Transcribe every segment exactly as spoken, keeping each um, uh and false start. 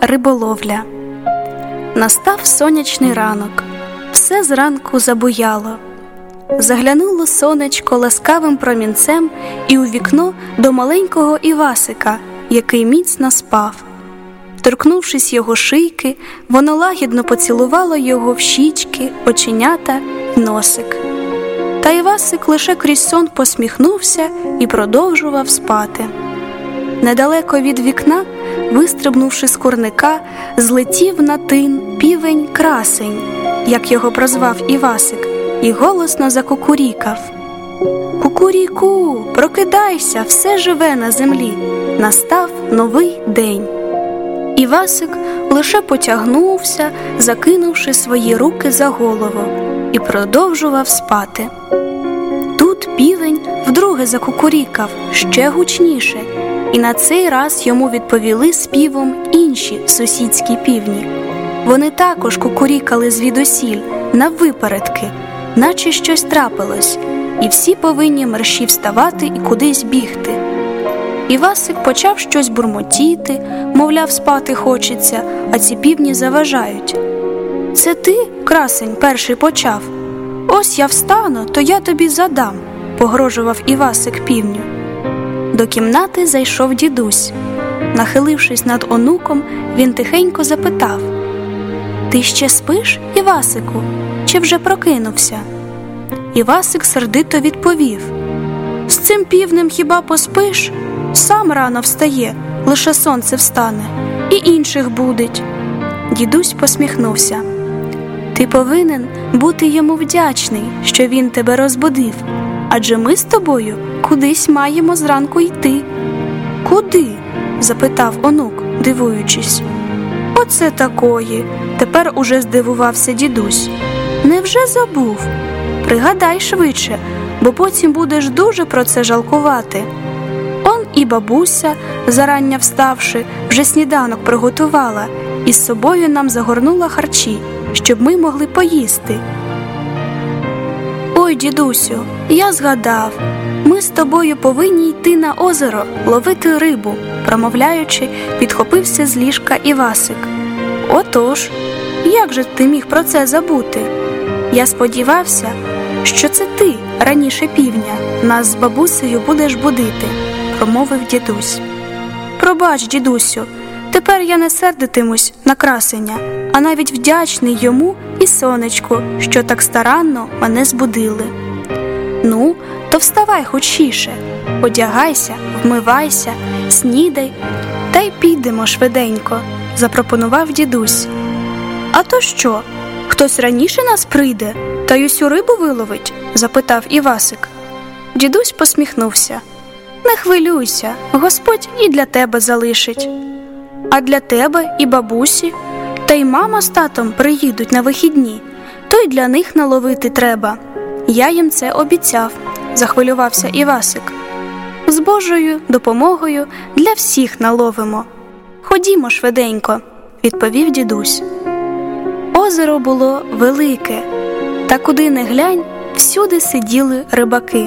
риболовля. Настав сонячний ранок, все зранку забуяло. Заглянуло сонечко ласкавим промінцем і у вікно до маленького Івасика, який міцно спав. Торкнувшись його шийки, воно лагідно поцілувало його в щічки, оченята й носик. Та Івасик лише крізь сон посміхнувся і продовжував спати. Недалеко від вікна, вистрибнувши з курника, злетів на тин півень-красень, як його прозвав Івасик, і голосно закукурікав. «Кукуріку, прокидайся, все живе на землі, настав новий день». Івасик лише потягнувся, закинувши свої руки за голову, і продовжував спати. Тут півень вдруге закукурікав ще гучніше, і на цей раз йому відповіли співом інші сусідські півні. Вони також кукурікали звідусіль, наввипередки, наче щось трапилось, і всі повинні мерщій вставати і кудись бігти. Івасик почав щось бурмотіти, мовляв, спати хочеться, а ці півні заважають. «Це ти, красень, перший почав? Ось я встану, то я тобі задам», – погрожував Івасик півню. До кімнати зайшов дідусь. Нахилившись над онуком, він тихенько запитав: «Ти ще спиш, Івасику, чи вже прокинувся?» Івасик сердито відповів: «З цим півнем хіба поспиш? Сам рано встає, лише сонце встане, і інших будить». Дідусь посміхнувся: «Ти повинен бути йому вдячний, що він тебе розбудив, адже ми з тобою кудись маємо зранку йти». «Куди?» – запитав онук, дивуючись. «Оце такої», – тепер уже здивувався дідусь. «Невже забув? Пригадай швидше, бо потім будеш дуже про це жалкувати». Он і бабуся, зарання вставши, вже сніданок приготувала і з собою нам загорнула харчі, щоб ми могли поїсти. «Ой, дідусю, я згадав, ми з тобою повинні йти на озеро ловити рибу», промовляючи, підхопився з ліжка Івасик. «Отож, як же ти міг про це забути? Я сподівався, що це ти, раніше півня, нас з бабусею будеш будити», промовив дідусь. «Пробач, дідусю, тепер я не сердитимусь на красеня, а навіть вдячний йому і сонечку, що так старанно мене збудили». «Ну, то вставай хочіше, одягайся, вмивайся, снідай, та й підемо швиденько», запропонував дідусь. «А то що, хтось раніше нас прийде, та й усю рибу виловить?» запитав Івасик. Дідусь посміхнувся. «Не хвилюйся, Господь і для тебе залишить. А для тебе і бабусі, та й мама з татом приїдуть на вихідні, то й для них наловити треба. Я їм це обіцяв», захвилювався Івасик. «З Божою допомогою для всіх наловимо. Ходімо швиденько», відповів дідусь. Озеро було велике, та куди не глянь, всюди сиділи рибаки.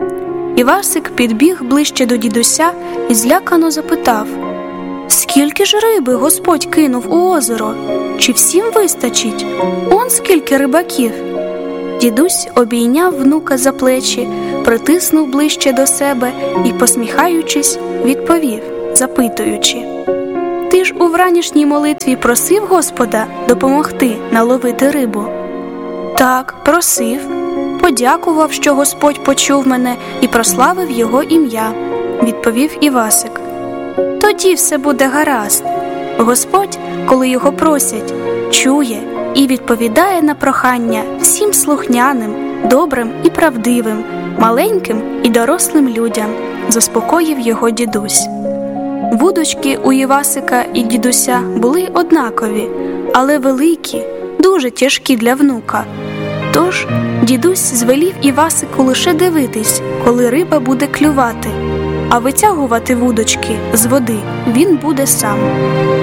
Івасик підбіг ближче до дідуся і злякано запитав: «Скільки ж риби Господь кинув у озеро? Чи всім вистачить? Он скільки рибаків?» Дідусь обійняв внука за плечі, притиснув ближче до себе і, посміхаючись, відповів, запитуючи: «Ти ж у вранішній молитві просив Господа допомогти наловити рибу?» «Так, просив. Подякував, що Господь почув мене і прославив його ім'я», відповів Івасик. «Тоді все буде гаразд. Господь, коли його просять, чує і відповідає на прохання всім слухняним, добрим і правдивим, маленьким і дорослим людям», заспокоїв його дідусь. Вудочки у Івасика і дідуся були однакові, але великі, дуже тяжкі для внука. Тож дідусь звелів Івасику лише дивитись, коли риба буде клювати, а витягувати вудочки з води він буде сам.